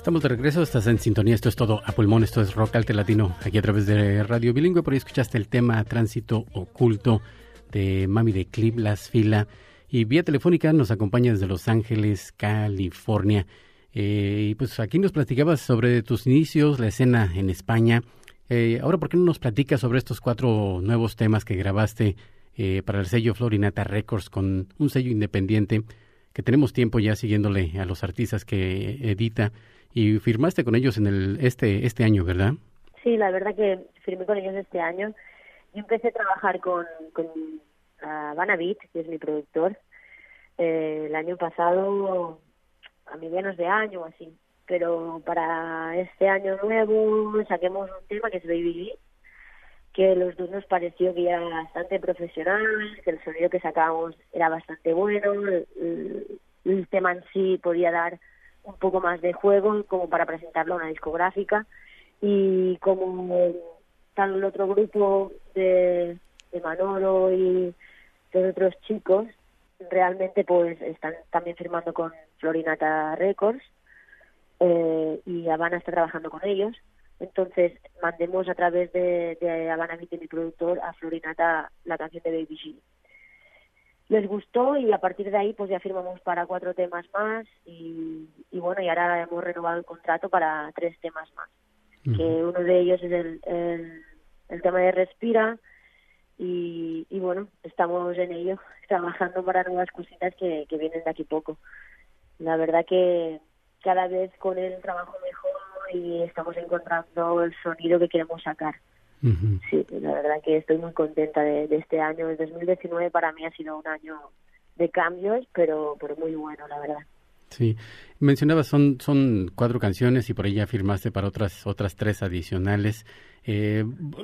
Estamos de regreso, estás en sintonía, esto es todo a pulmón, esto es Rock Alte Latino, aquí a través de Radio Bilingüe. Por ahí escuchaste el tema Tránsito Oculto de Mami de Clip, Las Fila, y vía telefónica nos acompaña desde Los Ángeles, California. Y pues aquí nos platicabas sobre tus inicios, la escena en España. Ahora, ¿por qué no nos platicas sobre estos 4 nuevos temas que grabaste para el sello Florinata Records, con un sello independiente que tenemos tiempo ya siguiéndole a los artistas que edita? Y firmaste con ellos en este año, ¿verdad? Sí, la verdad que firmé con ellos este año. Yo empecé a trabajar con Habana Beat, que es mi productor, el año pasado, a medianos de año o así. Pero para este año nuevo saquemos un tema que es Baby G, que los dos nos pareció que era bastante profesional, que el sonido que sacábamos era bastante bueno, el tema en sí podía dar un poco más de juego como para presentarlo a una discográfica, y como tal el otro grupo de Manolo y de otros chicos realmente pues están también firmando con Florinata Records, y Habana está trabajando con ellos. Entonces mandemos a través de Habana Beat, mi productor, a Florinata la canción de Baby G. Les gustó y a partir de ahí pues ya firmamos para 4 temas más y bueno, y ahora hemos renovado el contrato para 3 temas más. Que uno de ellos es el tema de Respira y bueno, estamos en ello, trabajando para nuevas cositas que vienen de aquí poco. La verdad que cada vez con el trabajo mejor y estamos encontrando el sonido que queremos sacar. Sí, la verdad que estoy muy contenta de este año. El 2019 para mí ha sido un año de cambios, pero muy bueno, la verdad. Sí, mencionabas son 4 canciones y por ahí ya firmaste para otras 3 adicionales. Sí,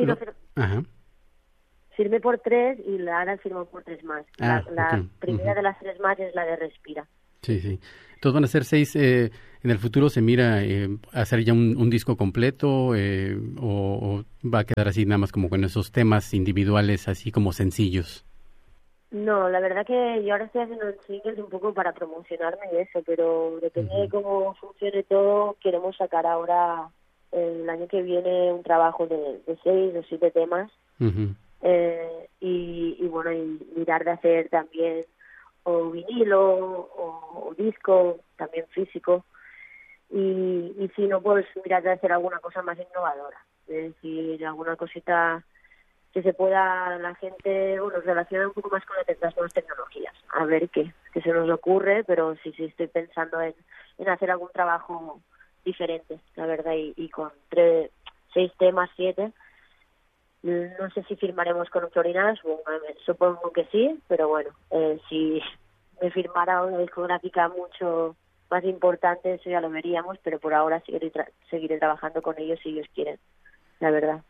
firmé por 3 y Lara firmó por 3 más. La primera de las 3 más es la de Respira. Sí. Entonces van a ser 6. ¿En el futuro se mira hacer ya un disco completo o va a quedar así nada más como con esos temas individuales, así como sencillos? No, la verdad que yo ahora estoy haciendo singles un poco para promocionarme y eso, pero depende de cómo funcione todo. Queremos sacar ahora el año que viene un trabajo de 6 o 7 temas, y bueno, y mirar de hacer también o vinilo o disco, también físico, y si no, pues mirar de hacer alguna cosa más innovadora, es decir, alguna cosita que se pueda la gente, bueno, relacionar un poco más con las nuevas tecnologías, a ver qué se nos ocurre, pero sí estoy pensando en hacer algún trabajo diferente, la verdad, y con 6 temas, 7. No sé si firmaremos con Florinata, supongo que sí, pero bueno, si me firmara una discográfica mucho más importante, eso ya lo veríamos, pero por ahora seguiré trabajando con ellos si ellos quieren, la verdad.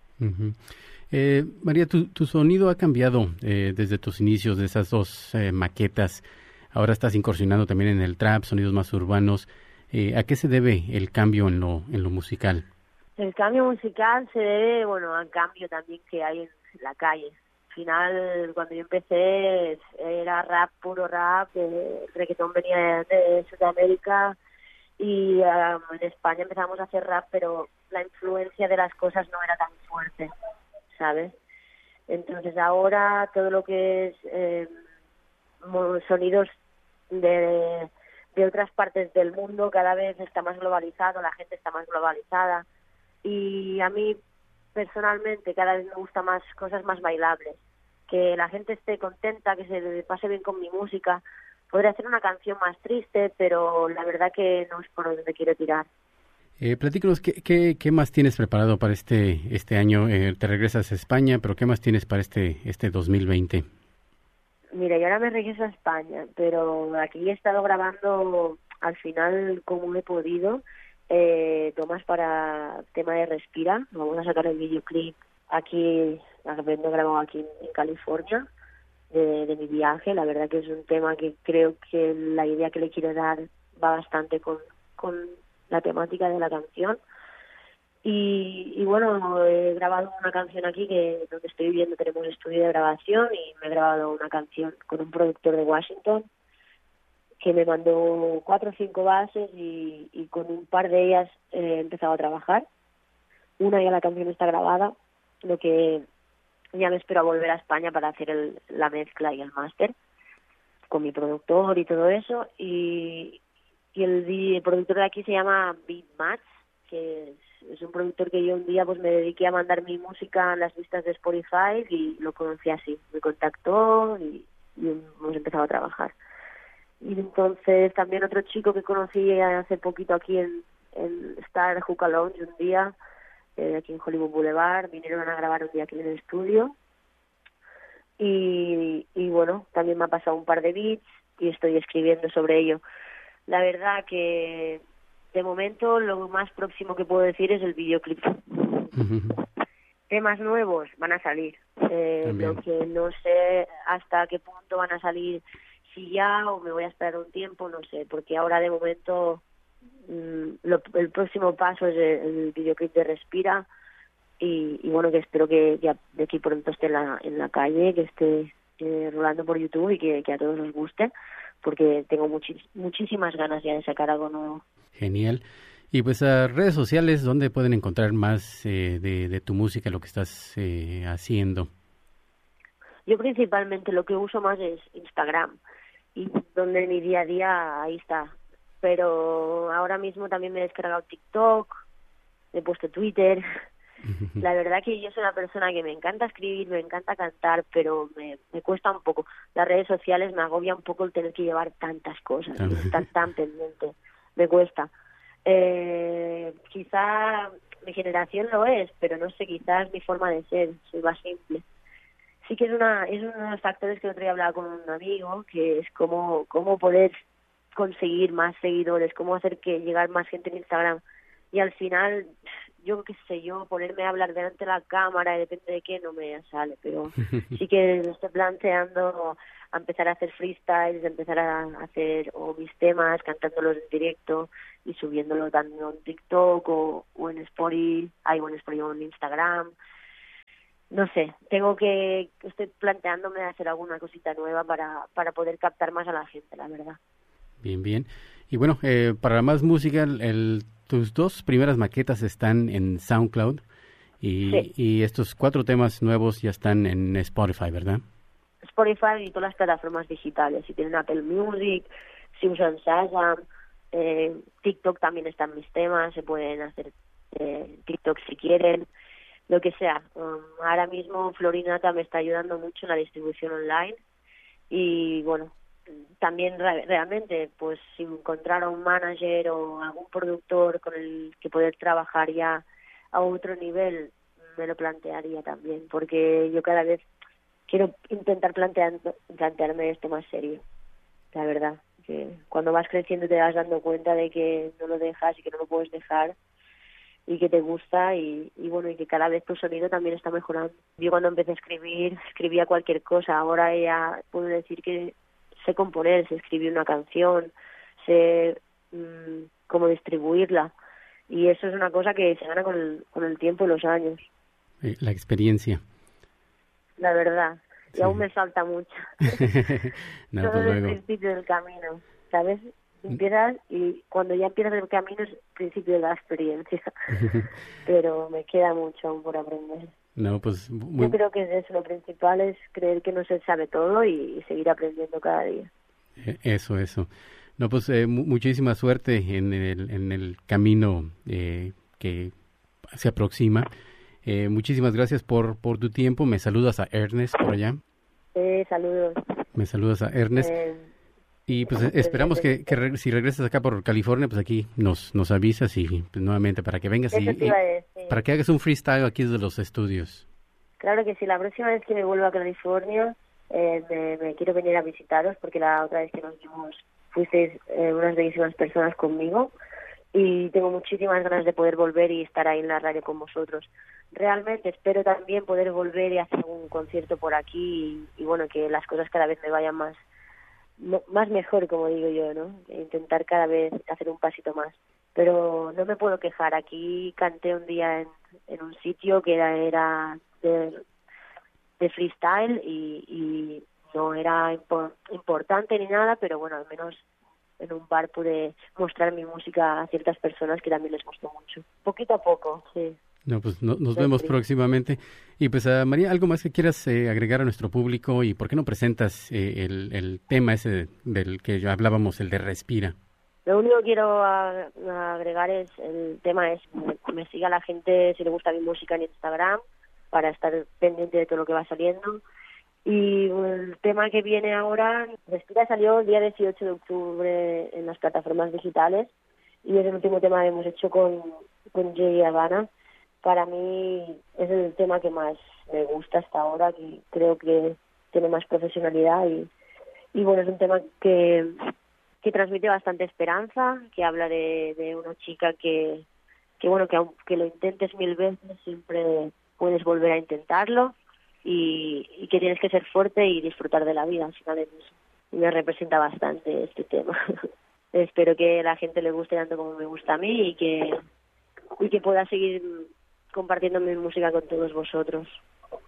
María, tu sonido ha cambiado desde tus inicios de esas 2 maquetas. Ahora estás incursionando también en el trap, sonidos más urbanos. ¿A qué se debe el cambio en lo musical? El cambio musical se debe, bueno, al cambio también que hay en la calle. Al final, cuando yo empecé, era rap, puro rap, el reggaetón venía de Sudamérica y en España empezamos a hacer rap, pero la influencia de las cosas no era tan fuerte, ¿sabes? Entonces ahora todo lo que es sonidos de otras partes del mundo cada vez está más globalizado, la gente está más globalizada. Y a mí personalmente cada vez me gusta más cosas más bailables, que la gente esté contenta, que se pase bien con mi música. Podría hacer una canción más triste, pero la verdad que no es por donde quiero tirar. Platícanos, ¿qué más tienes preparado para este año? Te regresas a España, pero ¿qué más tienes para este 2020? Mira, yo ahora me regreso a España, pero aquí he estado grabando al final como he podido. Tomas para tema de Respira. Vamos a sacar el videoclip aquí, habiendo grabado aquí en California, de mi viaje. La verdad que es un tema que creo que la idea que le quiero dar va bastante con la temática de la canción. Y bueno, he grabado una canción aquí que donde estoy viviendo tenemos estudio de grabación y me he grabado una canción con un productor de Washington. que me mandó 4 o 5 bases y con un par de ellas he empezado a trabajar. Una ya la canción está grabada, lo que ya me espero a volver a España para hacer la mezcla y el máster con mi productor y todo eso. Y el productor de aquí se llama Beat Match, que es un productor que yo un día pues me dediqué a mandar mi música en las listas de Spotify y lo conocí así. Me contactó y hemos empezado a trabajar. Y entonces también otro chico que conocí hace poquito aquí en Star Hookah Lounge un día, aquí en Hollywood Boulevard, vinieron a grabar un día aquí en el estudio. Y bueno, también me ha pasado un par de beats y estoy escribiendo sobre ello. La verdad que de momento lo más próximo que puedo decir es el videoclip. Temas nuevos van a salir. Lo que no sé hasta qué punto van a salir, si ya o me voy a esperar un tiempo, no sé, porque ahora de momento el próximo paso es el videoclip de Respira y bueno, que espero que ya de aquí pronto esté en la calle, que esté rolando por YouTube y que a todos os guste, porque tengo muchísimas ganas ya de sacar algo nuevo. Genial. Y pues a redes sociales, ¿dónde pueden encontrar más de tu música, lo que estás haciendo? Yo principalmente lo que uso más es Instagram, y donde mi día a día ahí está. Pero ahora mismo también me he descargado TikTok, he puesto Twitter. La verdad que yo soy una persona que me encanta escribir, me encanta cantar, pero me cuesta un poco. Las redes sociales me agobia un poco el tener que llevar tantas cosas, estar tan pendiente. Me cuesta. Quizá mi generación lo es, pero no sé, quizás mi forma de ser, soy más simple. Sí que es uno de los factores que el otro día hablaba con un amigo, que es cómo poder conseguir más seguidores, cómo hacer que llegar más gente en Instagram. Y al final, yo qué sé yo, ponerme a hablar delante de la cámara, depende de qué, no me sale, pero sí que me estoy planteando a empezar a hacer freestyles, empezar a hacer mis temas, cantándolos en directo y subiéndolo tanto en TikTok o en Spotify, o en Instagram. No sé, estoy planteándome hacer alguna cosita nueva para poder captar más a la gente, la verdad. Bien, bien. Y bueno, para más música, tus 2 primeras maquetas están en SoundCloud y estos 4 temas nuevos ya están en Spotify, ¿verdad? Spotify y todas las plataformas digitales. Si tienen Apple Music, si usan Shazam, TikTok también están mis temas, se pueden hacer TikTok si quieren, lo que sea. Ahora mismo Florinata me está ayudando mucho en la distribución online y bueno, también realmente pues si encontrara un manager o algún productor con el que poder trabajar ya a otro nivel, me lo plantearía también, porque yo cada vez quiero intentar plantearme esto más serio, la verdad, que cuando vas creciendo te vas dando cuenta de que no lo dejas y que no lo puedes dejar y que te gusta y bueno, y que cada vez tu sonido también está mejorando. Yo cuando empecé a escribía cualquier cosa, ahora ya puedo decir que sé componer, sé escribir una canción, sé cómo distribuirla y eso es una cosa que se gana con el tiempo y los años. La experiencia. La verdad, y sí. aún me falta mucho. No, Todo pues es el principio del camino, ¿sabes? Empiezas y cuando ya empiezas el camino es el principio de la experiencia. Pero me queda mucho aún por aprender. No, pues yo creo que es eso, lo principal es creer que no se sabe todo y seguir aprendiendo cada día. Eso. No, pues muchísima suerte en el camino que se aproxima. Muchísimas gracias por tu tiempo. Me saludas a Ernest por allá. Saludos. Me saludas a Ernest. Y pues esperamos que si regresas acá por California, pues aquí nos avisas y pues, nuevamente para que vengas y para que hagas un freestyle aquí desde los estudios. Claro que sí, la próxima vez que me vuelva a California me quiero venir a visitaros porque la otra vez que nos vimos fuisteis unas bellísimas personas conmigo y tengo muchísimas ganas de poder volver y estar ahí en la radio con vosotros. Realmente espero también poder volver y hacer un concierto por aquí y bueno, que las cosas cada vez me vayan más mejor, como digo yo, ¿no? Intentar cada vez hacer un pasito más. Pero no me puedo quejar. Aquí canté un día en un sitio que era de freestyle y no era importante ni nada, pero bueno, al menos en un bar pude mostrar mi música a ciertas personas que también les gustó mucho. Poquito a poco, sí. No, pues nos vemos próximamente. Y pues, María, ¿algo más que quieras agregar a nuestro público? ¿Y por qué no presentas el tema ese del que ya hablábamos, el de Respira? Lo único que quiero agregar es, el tema es, me siga la gente si le gusta mi música en Instagram, para estar pendiente de todo lo que va saliendo. Y el tema que viene ahora, Respira, salió el día 18 de octubre en las plataformas digitales, y es el último tema que hemos hecho con Jay Habana. Para mí es el tema que más me gusta hasta ahora, que creo que tiene más profesionalidad y bueno, es un tema que transmite bastante esperanza, que habla de una chica que bueno, que aunque lo intentes 1000 veces, siempre puedes volver a intentarlo y que tienes que ser fuerte y disfrutar de la vida. Al final es eso. Y me representa bastante este tema. Espero que a la gente le guste tanto como me gusta a mí y que pueda seguir compartiendo mi música con todos vosotros.